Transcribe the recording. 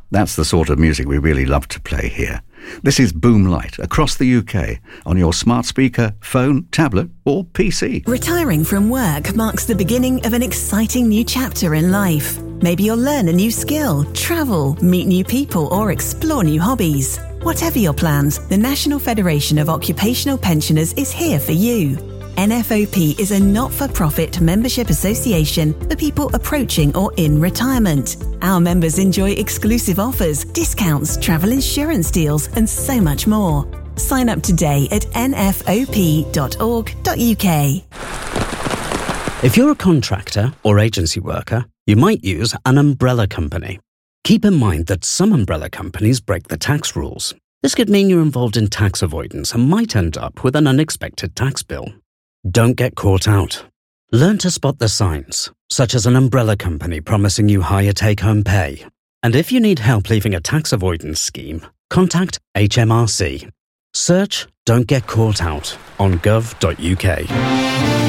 That's the sort of music we really love to play here. This is Boomlight across the UK on your smart speaker, phone, tablet or PC. Retiring from work marks the beginning of an exciting new chapter in life. Maybe you'll learn a new skill, travel, meet new people or explore new hobbies. Whatever your plans, the National Federation of Occupational Pensioners is here for you. NFOP is a not-for-profit membership association for people approaching or in retirement. Our members enjoy exclusive offers, discounts, travel insurance deals, and so much more. Sign up today at nfop.org.uk. If you're a contractor or agency worker, you might use an umbrella company. Keep in mind that some umbrella companies break the tax rules. This could mean you're involved in tax avoidance and might end up with an unexpected tax bill. Don't get caught out. Learn to spot the signs, such as an umbrella company promising you higher take-home pay. And if you need help leaving a tax avoidance scheme, contact HMRC. Search Don't Get Caught Out on gov.uk.